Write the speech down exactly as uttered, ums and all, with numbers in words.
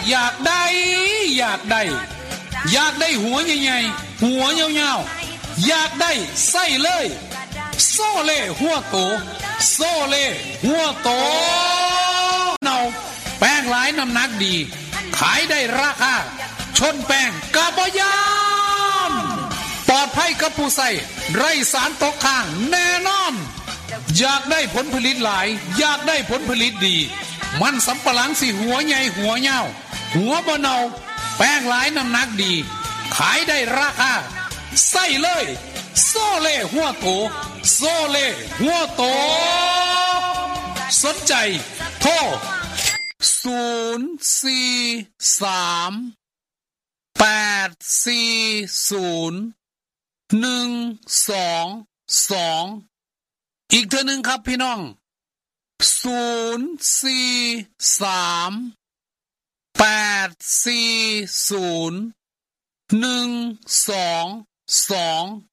อยากได้อยากได้อยากได้หัวใหญ่ๆหัวยาวๆอยากได้ไส้เลยโซเล่หัวโตโซเล่หัวโตเนาแป้งหลายน้ำหนักดีขายได้ราคาชนแป้งกะบ่ยานปลอดภัยกับผู้ใส่ไร้สารตกค้างแน่นอนอยากได้ผลผลิตหลายอยากได้ผลผลิตดีมันสำปะหลังสิหัวใหญ่หัวยาวหัวบ่เนาแป้งหลายน้ำหนักดีขายได้ราคาใส่เลยโซเล่หัวโตโซเล่หัวโตสนใจโทรศูนย์ สี่ สาม แปด สี่ ศูนย์ หนึ่ง สอง สองอีกเทื่อนึงครับพี่น้องศูนย์ สี่ สาม แปด สี่ ศูนย์ หนึ่ง สอง สอง